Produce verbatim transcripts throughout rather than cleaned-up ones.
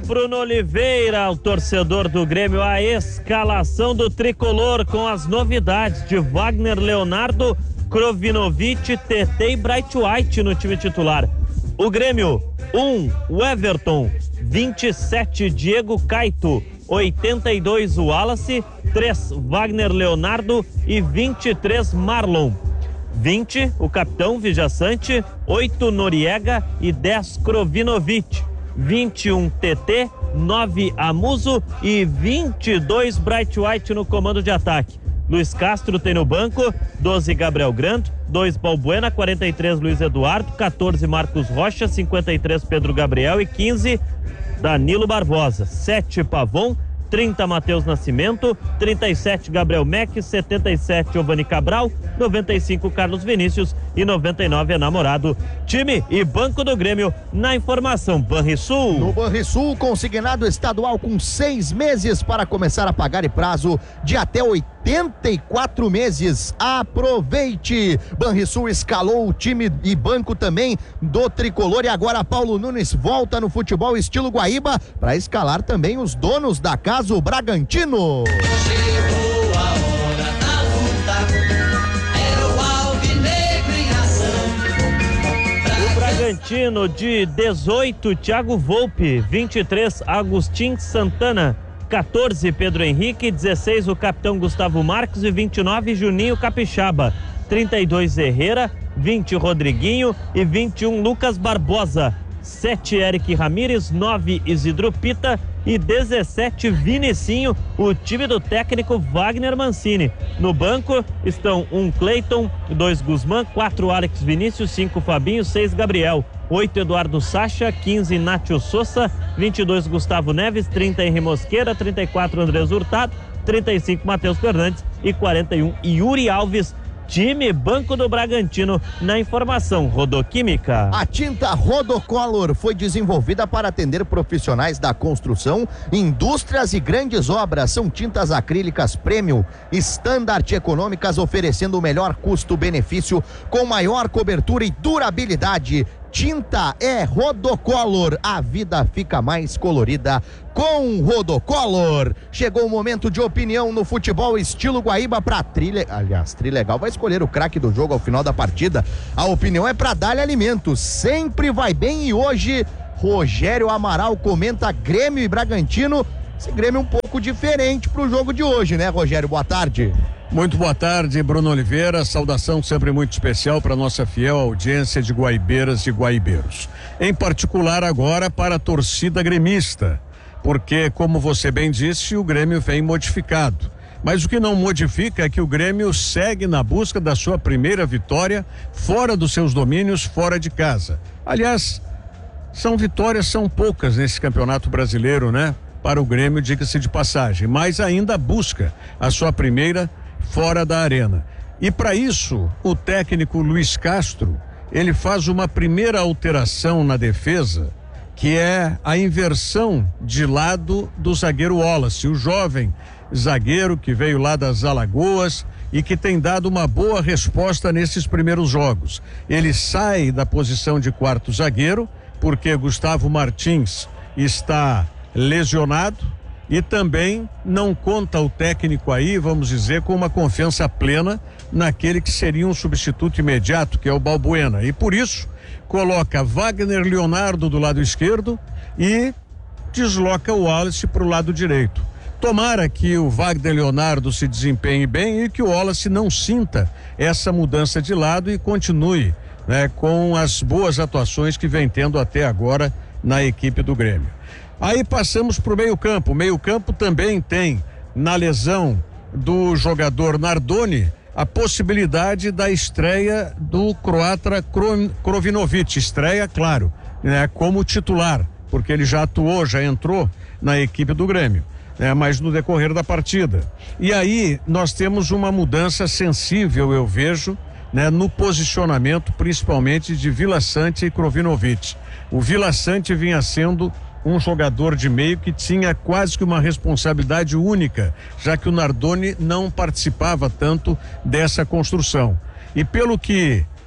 Bruno Oliveira, o torcedor do Grêmio, a escalação do tricolor com as novidades de Wagner Leonardo, Krovinovic, T T e Bright White no time titular. O Grêmio, um, o Everton, vinte e sete, Diego Caito, oitenta e dois, Wallace, três, Wagner Leonardo e vinte e três, Marlon. vinte, o capitão Vijaçante, oito, Noriega e dez, Krovinovic. vinte e um, T T, nove, Amuso e vinte e dois, Bright White no comando de ataque. Luiz Castro tem no banco, doze, Gabriel Grant, dois, Balbuena, quarenta e três, Luiz Eduardo, quatorze, Marcos Rocha, cinquenta e três, Pedro Gabriel e quinze, Danilo Barbosa, sete, Pavon, trinta, Matheus Nascimento, trinta e sete, Gabriel Meck, setenta e sete, Giovani Cabral, noventa e cinco, Carlos Vinícius e noventa e nove, é Namorado. Time e banco do Grêmio na informação Banrisul. No Banrisul, consignado estadual com seis meses para começar a pagar e prazo de até oitenta e quatro meses. Aproveite! Banrisul escalou o time e banco também do tricolor e agora Paulo Nunes volta no futebol estilo Guaíba para escalar também os donos da casa, o Bragantino. Chegou a hora da luta, era o alvinegro em ação. O Bragantino de dezoito, Thiago Volpe, vinte e três, Agustin Santana, quatorze, Pedro Henrique, dezesseis, o capitão Gustavo Marques e vinte e nove, Juninho Capixaba, trinta e dois, Herrera, vinte, Rodriguinho e vinte e um, Lucas Barbosa, sete, Eric Ramírez, nove, Isidro Pita e dezessete, Vinicinho, o time do técnico Wagner Mancini. No banco estão um Cleiton, dois Guzmán, quatro Alex Vinícius, cinco Fabinho, seis Gabriel, oito Eduardo Sacha, quinze Inácio Sousa, vinte e dois Gustavo Neves, trinta Henri Mosqueira, trinta e quatro Andrés Hurtado, trinta e cinco Matheus Fernandes e quarenta e um Yuri Alves. Time banco do Bragantino na informação Rodoquímica. A tinta Rodocolor foi desenvolvida para atender profissionais da construção, indústrias e grandes obras. São tintas acrílicas premium, standard econômicas, oferecendo o melhor custo-benefício com maior cobertura e durabilidade. Tinta é Rodocolor, a vida fica mais colorida com Rodocolor. Chegou o momento de opinião no futebol estilo Guaíba para Trilha. Aliás, Trilegal vai escolher o craque do jogo ao final da partida. A opinião é para Dália Alimentos, sempre vai bem. E hoje, Rogério Amaral comenta Grêmio e Bragantino. Esse Grêmio é um pouco diferente pro jogo de hoje, né, Rogério? Boa tarde. Muito boa tarde, Bruno Oliveira. Saudação sempre muito especial para nossa fiel audiência de guaibeiras e guaibeiros. Em particular agora para a torcida gremista, porque, como você bem disse, o Grêmio vem modificado. Mas o que não modifica é que o Grêmio segue na busca da sua primeira vitória fora dos seus domínios, fora de casa. Aliás, são vitórias, são poucas nesse campeonato brasileiro, né? Para o Grêmio, diga-se de passagem, mas ainda busca a sua primeira fora da arena. E para isso, o técnico Luiz Castro, ele faz uma primeira alteração na defesa, que é a inversão de lado do zagueiro Wallace, o jovem zagueiro que veio lá das Alagoas e que tem dado uma boa resposta nesses primeiros jogos. Ele sai da posição de quarto zagueiro, porque Gustavo Martins está lesionado, e também não conta o técnico aí, vamos dizer, com uma confiança plena naquele que seria um substituto imediato, que é o Balbuena. E por isso, coloca Wagner Leonardo do lado esquerdo e desloca o Wallace para o lado direito. Tomara que o Wagner Leonardo se desempenhe bem e que o Wallace não sinta essa mudança de lado e continue, né, com as boas atuações que vem tendo até agora na equipe do Grêmio. Aí passamos para o meio campo. O meio campo também tem, na lesão do jogador Nardoni, a possibilidade da estreia do croata Krovinovic. Estreia, claro, né, como titular, porque ele já atuou, já entrou na equipe do Grêmio, né, mas no decorrer da partida. E aí nós temos uma mudança sensível, eu vejo, né, no posicionamento, principalmente de Vila Sante e Krovinovic. O Vila Sante vinha sendo um jogador de meio que tinha quase que uma responsabilidade única, já que o Nardoni não participava tanto dessa construção. E pelo que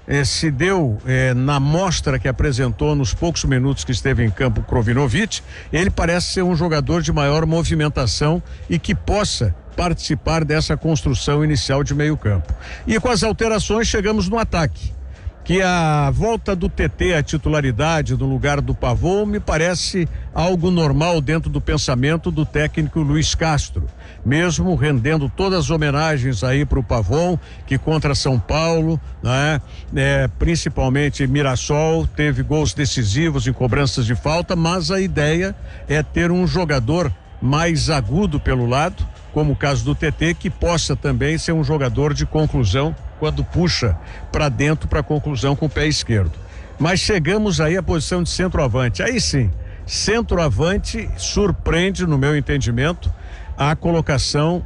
eh, se deu eh, na mostra que apresentou nos poucos minutos que esteve em campo Krovinovic. Ele parece ser um jogador de maior movimentação e que possa participar dessa construção inicial de meio campo. E com as alterações chegamos no ataque, que a volta do T T à titularidade no lugar do Pavon me parece algo normal dentro do pensamento do técnico Luiz Castro, mesmo rendendo todas as homenagens aí para o Pavon, que contra São Paulo, né, é, principalmente Mirassol, teve gols decisivos em cobranças de falta, mas a ideia é ter um jogador mais agudo pelo lado, como o caso do T T, que possa também ser um jogador de conclusão quando puxa para dentro para conclusão com o pé esquerdo. Mas chegamos aí à posição de centroavante. Aí sim, centroavante surpreende, no meu entendimento, a colocação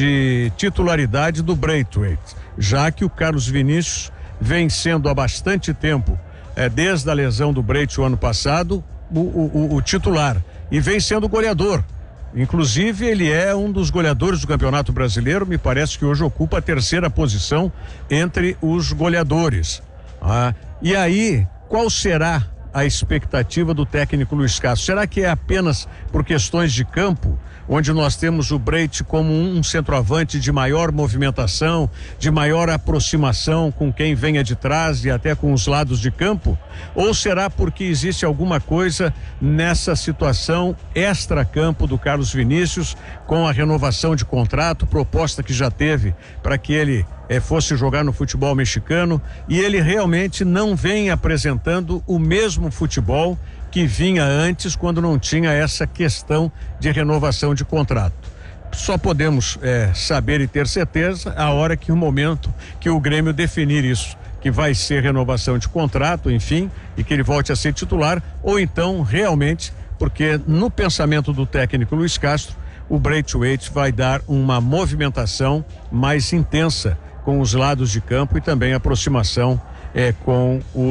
de titularidade do Braithwaite, já que o Carlos Vinícius vem sendo há bastante tempo, é, desde a lesão do Braithwaite o ano passado, o, o, o, o titular, e vem sendo goleador. Inclusive, ele é um dos goleadores do Campeonato Brasileiro, me parece que hoje ocupa a terceira posição entre os goleadores. Ah, e aí, qual será a expectativa do técnico Luiz Castro? Será que é apenas por questões de campo, onde nós temos o Breit como um centroavante de maior movimentação, de maior aproximação com quem venha de trás e até com os lados de campo? Ou será porque existe alguma coisa nessa situação extra-campo do Carlos Vinícius, com a renovação de contrato, proposta que já teve para que ele eh, fosse jogar no futebol mexicano, e ele realmente não vem apresentando o mesmo futebol que vinha antes, quando não tinha essa questão de renovação de contrato. Só podemos é, saber e ter certeza a hora que o momento que o Grêmio definir isso, que vai ser renovação de contrato, enfim, e que ele volte a ser titular, ou então realmente, porque no pensamento do técnico Luiz Castro, o Braithwaite vai dar uma movimentação mais intensa com os lados de campo e também aproximação é, com o